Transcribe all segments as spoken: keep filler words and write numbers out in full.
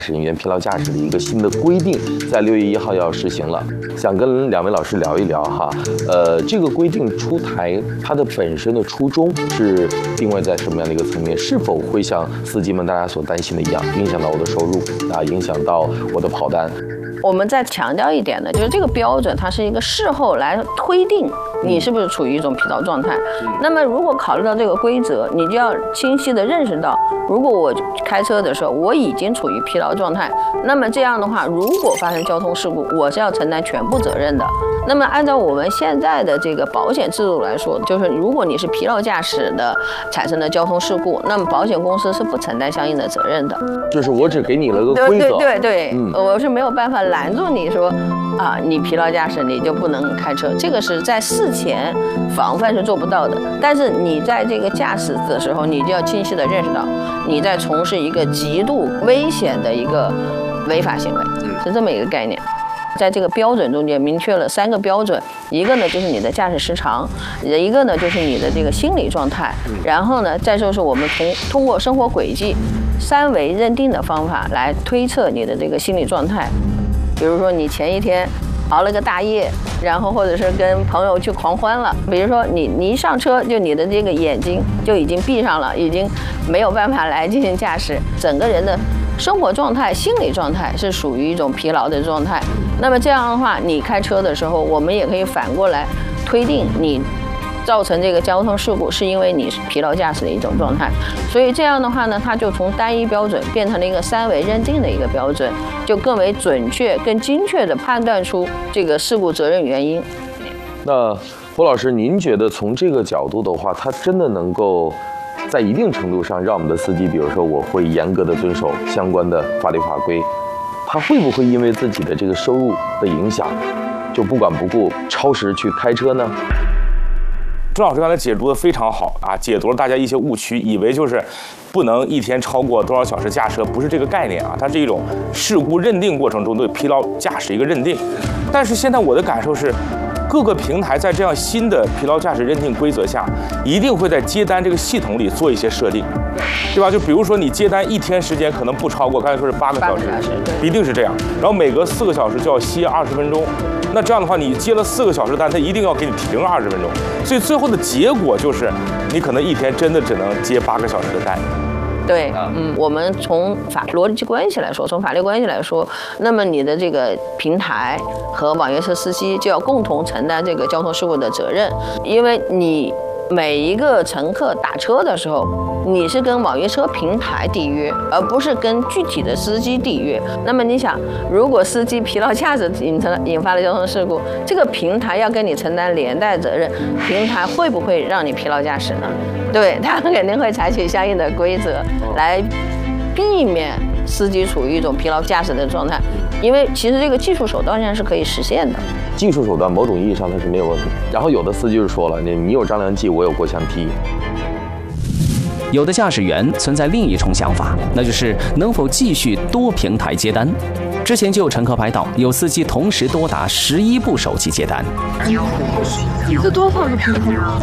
驶人员疲劳驾驶的一个新的规定，在六月一号要实行了。想跟两位老师聊一聊哈，呃，这个规定出台，它的本身的初衷是定位在什么样的一个层面？是否会像司机们大家所担心的一样，影响到我的收入啊，影响到我的跑单？ 我们再强调一点呢，就是这个标准它是一个事后来推定你是不是处于一种疲劳状态。那么如果考虑到这个规则，你就要清晰地认识到，如果我开车的时候我已经处于疲劳状态，那么这样的话，如果发生交通事故，我是要承担全部责任的。那么按照我们现在的这个保险制度来说，就是如果你是疲劳驾驶的产生的交通事故，那么保险公司是不承担相应的责任的。 就是我只给你了个规则， 对对对，嗯、我是没有办法拦住你说啊，你疲劳驾驶你就不能开车，这个是在事前防范是做不到的。但是你在这个驾驶的时候，你就要清晰地认识到你在从事一个极度危险的一个违法行为，是这么一个概念。在这个标准中间明确了三个标准，一个呢就是你的驾驶时长，一个呢就是你的这个心理状态，然后呢再就是我们从通过生活轨迹三维认定的方法来推测你的这个心理状态。比如说你前一天熬了个大夜，然后或者是跟朋友去狂欢了，比如说你你一上车就你的这个眼睛就已经闭上了，已经没有办法来进行驾驶，整个人的生活状态、心理状态是属于一种疲劳的状态。那么这样的话，你开车的时候，我们也可以反过来推定你造成这个交通事故是因为你是疲劳驾驶的一种状态。所以这样的话呢，它就从单一标准变成了一个三维认定的一个标准，就更为准确、更精确地判断出这个事故责任原因。 那胡老师，您觉得从这个角度的话，它真的能够在一定程度上让我们的司机，比如说我会严格的遵守相关的法律法规，他会不会因为自己的这个收入的影响，就不管不顾超时去开车呢？ 钟老师刚才解读的非常好啊，解读了大家一些误区，以为就是不能一天超过多少小时驾车，不是这个概念啊，它是一种事故认定过程中对疲劳驾驶一个认定。但是现在我的感受是，各个平台在这样新的疲劳驾驶认定规则下，一定会在接单这个系统里做一些设定，对吧？就比如说你接单一天时间可能不超过，刚才说是八个小时，一定是这样。然后每隔四个小时就要歇二十分钟，那这样的话，你接了四个小时单，它一定要给你停二十分钟。所以最后的结果就是，你可能一天真的只能接八个小时的单。 对，嗯，我们从法逻辑关系来说，从法律关系来说，那么你的这个平台和网约车司机就要共同承担这个交通事故的责任，因为你每一个乘客打车的时候，你是跟网约车平台缔约，而不是跟具体的司机缔约。那么你想，如果司机疲劳驾驶引成引发了交通事故，这个平台要跟你承担连带责任，平台会不会让你疲劳驾驶呢？对，他肯定会采取相应的规则来避免司机处于一种疲劳驾驶的状态，因为其实这个技术手段上是可以实现的。 技术手段某种意义上它是没有问题。然后有的司机就说了，你你有张良计，我有过墙梯。 有的驾驶员存在另一重想法，那就是能否继续多平台接单。之前就有乘客拍到，有司机同时多达十一部手机接单。 你是多少个平台啊？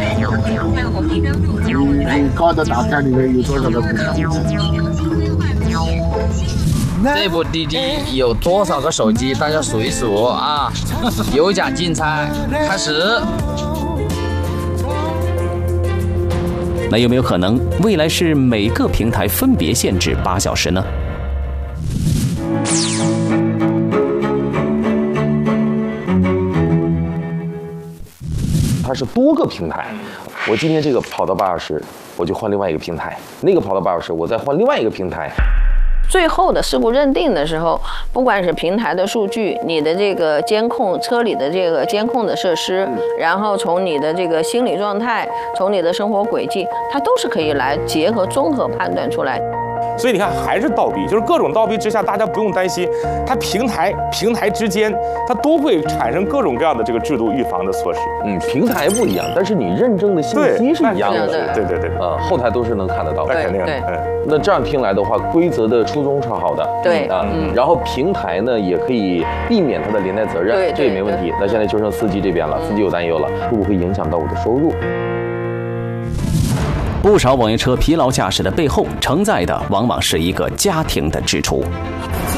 你搞的大片里面有多少个平台？ 这部滴滴有多少个手机？大家数一数啊！有奖竞猜，开始。 那有没有可能，未来是每个平台分别限制八小时呢？ 它是多个平台，我今天这个跑到八小时，我就换另外一个平台；那个跑到八小时，我再换另外一个平台。 最后的事故认定的时候，不管是平台的数据，你的这个监控车里的这个监控的设施，然后从你的这个心理状态，从你的生活轨迹，它都是可以来结合综合判断出来。 所以你看，还是倒逼，就是各种倒逼之下，大家不用担心，它平台平台之间，它都会产生各种各样的这个制度预防的措施。 嗯，平台不一样，但是你认证的信息是一样的。 对对对， 啊，后台都是能看得到的。 那肯定。 对。 那这样听来的话，规则的初衷是好的。 对啊，然后平台呢也可以避免它的连带责任， 对， 这也没问题。那现在就剩司机这边了，司机有担忧了，会不会影响到我的收入？ 不少网约车疲劳驾驶的背后承载的往往是一个家庭的支出。